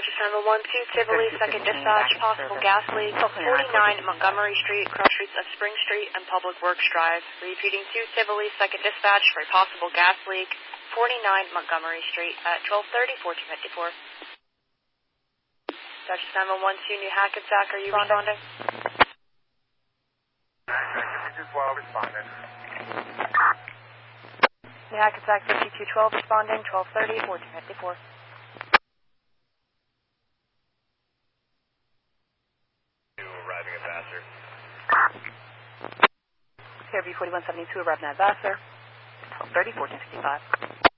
Dutchess 712, Tivoli, second dispatch, possible gas leak, 49 Montgomery Street, cross streets of Spring Street and Public Works Drive. Repeating to Tivoli, second dispatch for a possible gas leak, 49 Montgomery Street at 1230, 1454. Dutchess 712, New Hackensack, are you responding? Well, responding. New Hackensack 5212 responding, 1230, 1454. Arriving at Vassar. KRB 4172 arriving at Vassar, 1230, 1465.